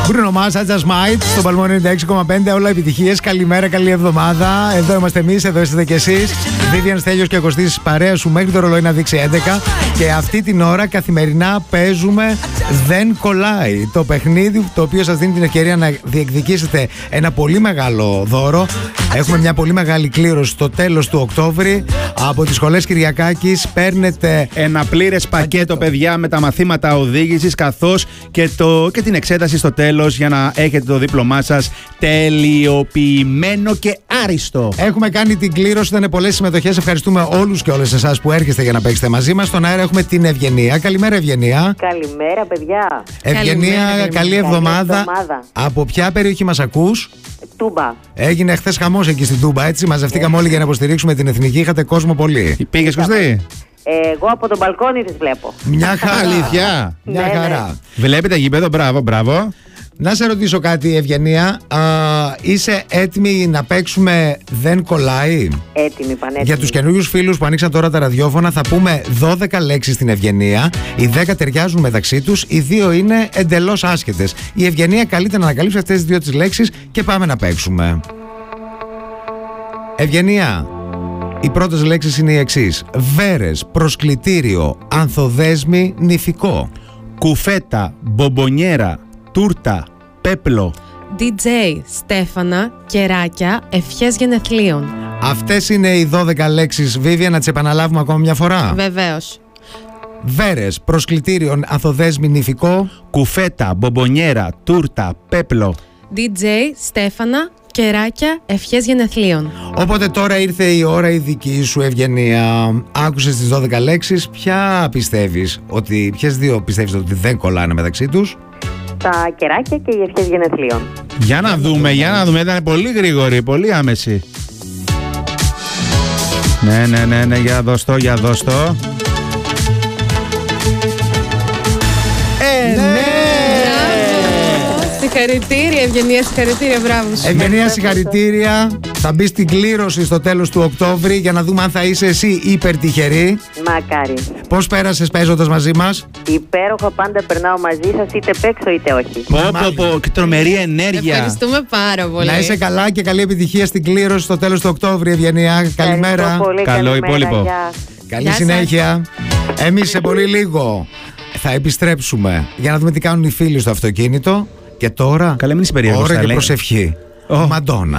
Bruno Mars, I Just Might, στο Παλμό 96,5. Όλα επιτυχίες. Καλημέρα, καλή εβδομάδα. Εδώ είμαστε εμείς, εδώ είστε και εσείς. Βίβιαν, Στέλιος και Κωστής, παρέα σου μέχρι το ρολόι να δείξει 11. Και αυτή την ώρα καθημερινά παίζουμε Δεν Κολλάει. Το παιχνίδι το οποίο σας δίνει την ευκαιρία να διεκδικήσετε ένα πολύ μεγάλο δώρο. Έχουμε μια πολύ μεγάλη κλήρωση στο τέλος του Οκτώβρη. Από τις σχολές Κυριακάκης παίρνετε ένα πλήρες πακέτο, παιδιά, με τα μαθήματα οδήγησης καθώς και την εξέταση στο τέλος για να έχετε το δίπλωμά σας τελειοποιημένο και άριστο. Έχουμε κάνει την κλήρωση, ήταν πολλές συμμετοχές. Ευχαριστούμε όλους και όλες εσάς που έρχεστε για να παίξετε μαζί μας. Στον αέρα έχουμε την Ευγενία. Καλημέρα, Ευγενία. Καλημέρα, παιδιά. Ευγενία, καλή εβδομάδα. Από ποια περιοχή μας ακούς? Τούμπα. Έγινε χθες χαμός εκεί στην Τούμπα, έτσι. Μαζευτήκαμε όλοι για να υποστηρίξουμε την εθνική. Είχατε κόσμο πολύ. Πήγες, Κωστή? Εγώ από τον μπαλκόνι τις βλέπω. Μια χαρά. Αλήθεια. Μια χαρά. Βλέπετε γήπεδο, μπράβο, μπράβο. Να σε ρωτήσω κάτι, Ευγενία. Είσαι έτοιμη να παίξουμε Δεν Κολλάει? Έτοιμη, πανέτοιμη. Για τους καινούριους φίλους που ανοίξαν τώρα τα ραδιόφωνα, θα πούμε 12 λέξεις στην Ευγενία. Οι 10 ταιριάζουν μεταξύ τους, οι 2 είναι εντελώς άσχετες. Η Ευγενία καλείται να ανακαλύψει αυτές τις 2 τις λέξεις και πάμε να παίξουμε. Ευγενία, οι πρώτες λέξεις είναι οι εξής: βέρες, προσκλητήριο, ανθοδέσμη, νηφικό. Κουφέτα, μπομπονιέρα, τούρτα, πέπλο. DJ, Στέφανα, κεράκια, ευχές γενεθλίων. Αυτές είναι οι 12 λέξεις. Βίβια, να τις επαναλάβουμε ακόμα μια φορά. Βεβαίως. Βέρες, προσκλητήριο, ανθοδέσμη, νηφικό. Κουφέτα, μπομπονιέρα, τούρτα, πέπλο. DJ, Στέφανα, κεράκια, ευχές γενεθλίων. Οπότε τώρα ήρθε η ώρα η δική σου, Ευγενία. Άκουσες τις 12 λέξεις. Ποιες 2 πιστεύεις ότι δεν κολλάνε μεταξύ τους? Τα κεράκια και οι ευχές γενεθλίων. Για να δούμε. Ήταν πολύ γρήγορη, πολύ άμεση. Ναι, για δώσ' το. Ναι! Συγχαρητήρια, Ευγενία, συγχαρητήρια, μπράβο. Ευγενία, συγχαρητήρια. Θα μπει στην κλήρωση στο τέλος του Οκτώβρη για να δούμε αν θα είσαι εσύ υπερτυχερή. Μακάρι. Πώς πέρασες παίζοντας μαζί μας? Υπέροχα, πάντα περνάω μαζί σας, είτε παίξω είτε όχι. Πω, και τρομερή ενέργεια. Ευχαριστούμε πάρα πολύ. Να είσαι καλά και καλή επιτυχία στην κλήρωση στο τέλος του Οκτώβρη, Ευγενία. Καλημέρα. Πολύ, καλό υπόλοιπο. Καλή συνέχεια. Εμείς σε πολύ λίγο θα επιστρέψουμε για να δούμε τι κάνουν οι φίλοι στο αυτοκίνητο. Και τώρα, Καλέ, μην είσαι περίεργος, ώρα θα και λέει. προσευχή. Μαντόνα.